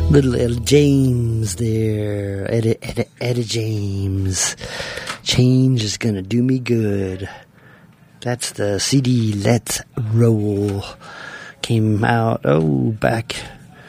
Little Etta James there. Etta James. Change is gonna do me good. That's the CD Let's Roll. Came out, back